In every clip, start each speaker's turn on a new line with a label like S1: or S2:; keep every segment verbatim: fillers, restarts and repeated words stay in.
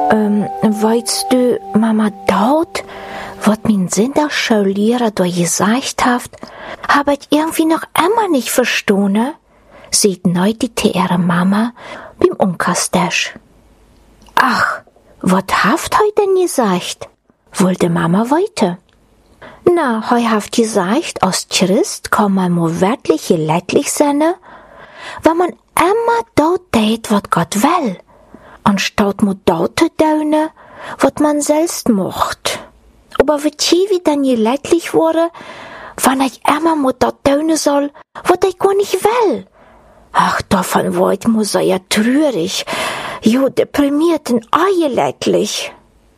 S1: Ähm, weißt du, Mama, dort, was mein Sinderschullehrer da gesagt hat, hab ich irgendwie noch immer nicht verstanden, sieht neutite ihre Mama beim Umkastasch. Ach, wat haft heu denn gesagt? Wollte Mama weiter. Na, heu haft gesagt, aus Christ kann man mo wirklich leidlich sein, wenn man immer dort tät, wat Gott will, anstatt mo dort zu tun, wat man selbst mocht. Aber wird je wie dann je leidlich wurde, wenn ich immer mo dort tun soll, wat ich gar nicht will. Ach, davon war ich mo so ja trürig, jo deprimiert und auch leidlich.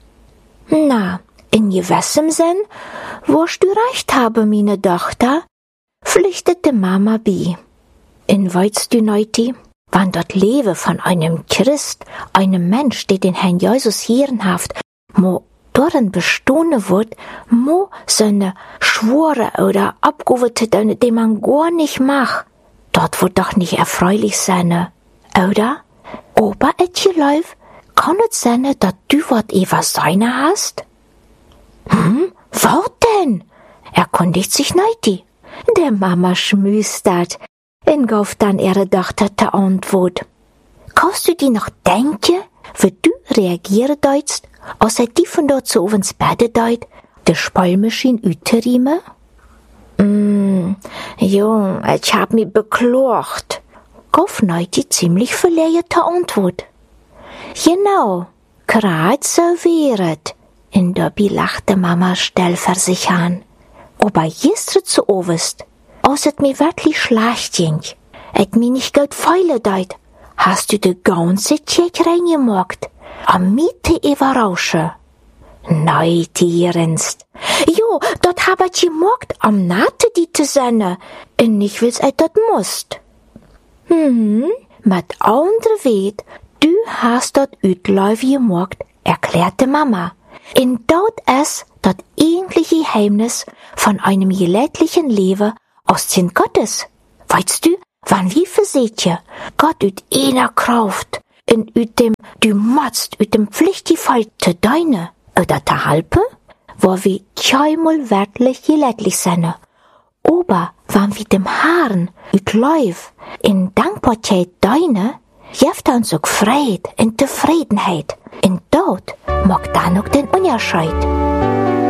S1: Na, in gewissem Sinn, wo's du recht habe, meine Tochter, pflichtete Mama bei. In weißt du, Neuti, wann dort Leben von einem Christ, einem Mensch, der den Herrn Jesus hirnhaft, mo darin bestehen wird, mo seine Schwore oder Abgewürte, die man gar nicht macht, dort wird doch nicht erfreulich sein, oder? Aber etche Läuf, kann es sein, dass du wat Eva seine hast? Hm, wat denn? Erkundigt sich Neuti. Der Mama schmüstert, und gauf dann ihre Tochter die Antwort. Kannst du dir noch denken, wie du reagieren deutst, als er die von dort zu ins Bett deut, de Spülmaschine üterime? Mm, Jung, ich hab mich beklagt, gauf Neuti ziemlich verleierte Antwort. Genau, grad so wäret, in Dobby lachte Mama stellversichern. Aber gestern zu Ovest, als et mir wirklich schlecht ging, et mir nicht gut feile deut, hast du de ganze Tjek reingemacht, am Miete überraschen. Nei, tierenst. Jo, dort hab ich gemacht, am Nate die te senne, und nicht will's et dort musst. Hm, mit andre weet, du hast dort Ütläuf gemacht, erklärte Mama. In dort es das eigentliche Geheimnis von einem gelädlichen Leben aus Sinn Gottes. Weißt du, wann wie verseht ihr, Gott üt einer Kraft, in üt dem, du matzt, üt dem Pflichtifall te deine, oder te halpe, wo wir tscheinmal wirklich gelädlich sind. Aber wann wir dem Haaren üt Läuf, in Dankbarkeit deine, jeft uns auch Freude und Zufriedenheit. In dort mag dann auch den Unterschied.